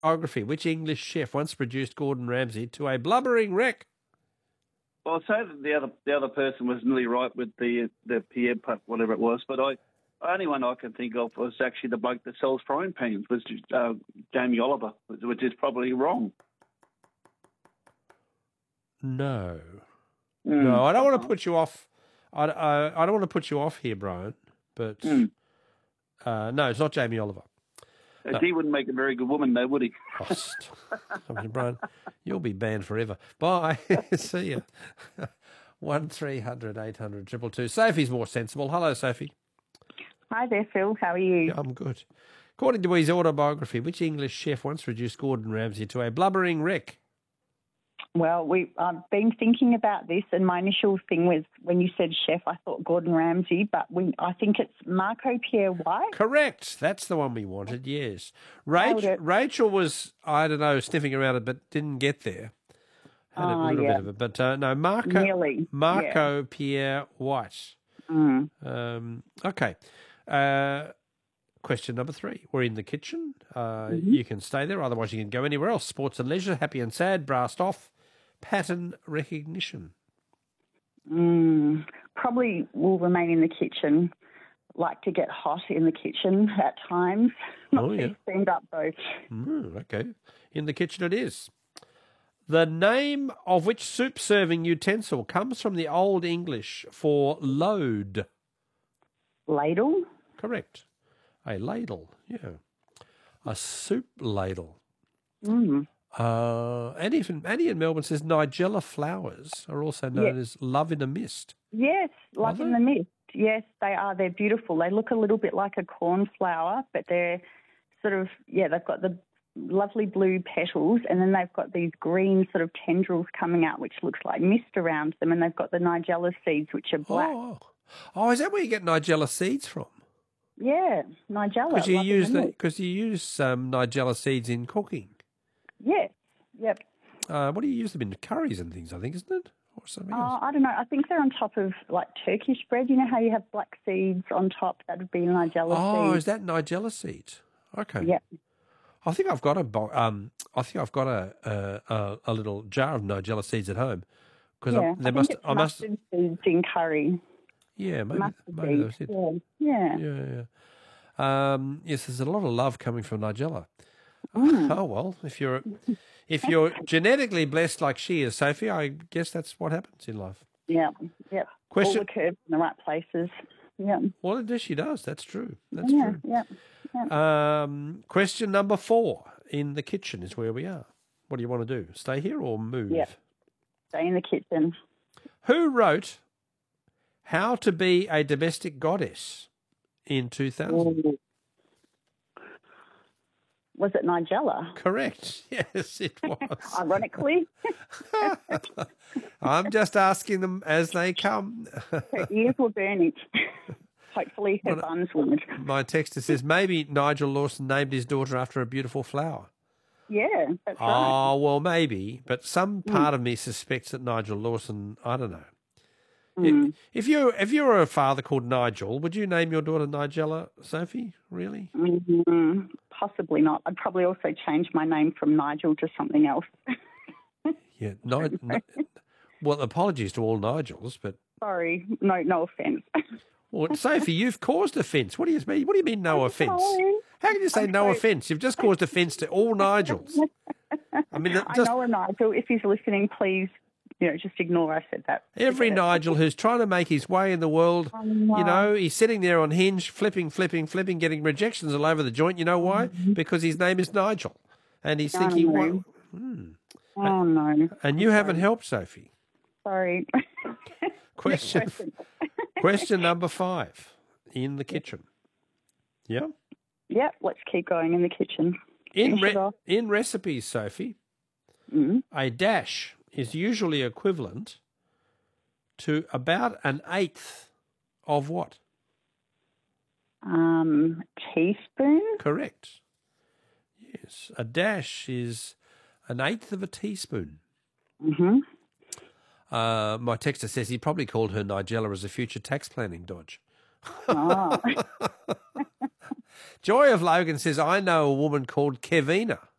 autobiography, which English chef once reduced Gordon Ramsay to a blubbering wreck? Well, I'd say that the other person was nearly right with the Pierre putt, whatever it was, but the only one I can think of was actually the bloke that sells frying pans, was Jamie Oliver, which is probably wrong. No. No, I don't want to put you off. I don't want to put you off here, Brian, but no, it's not Jamie Oliver. No. He wouldn't make a very good woman, though, would he? I mean, Brian, you'll be banned forever. Bye. See you. 1300 800 222. Sophie's more sensible. Hello, Sophie. Hi there, Phil. How are you? Yeah, I'm good. According to his autobiography, which English chef once reduced Gordon Ramsay to a blubbering wreck? Well, I've been thinking about this, and my initial thing was when you said chef, I thought Gordon Ramsay, but I think it's Marco Pierre White. Correct. That's the one we wanted, yes. Rachel was, I don't know, sniffing around it, but didn't get there. Had a little bit of it. But no, Marco Pierre White. Okay. Question number 3. We're in the kitchen. You can stay there, otherwise you can go anywhere else. Sports and leisure, happy and sad, brassed off, pattern recognition. Probably will remain in the kitchen. Like to get hot in the kitchen at times. Not too stand up though. Okay. In the kitchen it is. The name of which soup serving utensil comes from the Old English for load? Ladle? Correct. A ladle, yeah. A soup ladle. Annie in Melbourne says Nigella flowers are also known as love in a mist. Yes, love in the mist. Yes, they are. They're beautiful. They look a little bit like a cornflower, but they're sort of, they've got the lovely blue petals, and then they've got these green sort of tendrils coming out, which looks like mist around them, and they've got the Nigella seeds, which are black. Oh, is that where you get Nigella seeds from? Yeah, Nigella. Because you use Nigella seeds in cooking. Yes, yep. What do you use them in? Curries and things, I think, isn't it? Or something else? I don't know. I think they're on top of, like, Turkish bread. You know how you have black seeds on top? That would be Nigella seeds. Oh, is that Nigella seeds? Okay. Yep. I think I've got a little jar of Nigella seeds at home. Because mustard seeds in curry. Yeah, maybe that was it. Yeah. Yes, there's a lot of love coming from Nigella. Oh well, if you're genetically blessed like she is, Sophie, I guess that's what happens in life. Yeah. Question. All the curves in the right places. Yeah. Well, she does. That's true. That's true. Yeah. Question number 4 in the kitchen is where we are. What do you want to do? Stay here or move? Yeah. Stay in the kitchen. Who wrote How to Be a Domestic Goddess in 2000? Was it Nigella? Correct. Yes, it was. Ironically. I'm just asking them as they come. Her ears were burning. Hopefully her buns weren't. My texter says maybe Nigel Lawson named his daughter after a beautiful flower. Yeah, that's right. Oh, well, maybe. But some part of me suspects that Nigel Lawson, I don't know. If you were a father called Nigel, would you name your daughter Nigella, Sophie? Really? Possibly not. I'd probably also change my name from Nigel to something else. Yeah. Well, apologies to all Nigels, but sorry, no offence. Well, Sophie, you've caused offence. What do you mean? What do you mean, no offence? How can you say no offence? You've just caused offence to all Nigels. I mean, I know a Nigel. If he's listening, please. Just ignore I said that. Every Nigel who's trying to make his way in the world, he's sitting there on Hinge, flipping, getting rejections all over the joint. You know why? Because his name is Nigel. And he's thinking, Oh, no. And you haven't helped, Sophie. Sorry. Question number 5, in the kitchen. Yeah? Yeah, let's keep going in the kitchen. In recipes, Sophie, a dash is usually equivalent to about an eighth of what? Teaspoon? Correct. Yes, a dash is an eighth of a teaspoon. Mm-hmm. My texter says he probably called her Nigella as a future tax planning dodge. Oh. Joy of Logan says, I know a woman called Kevina.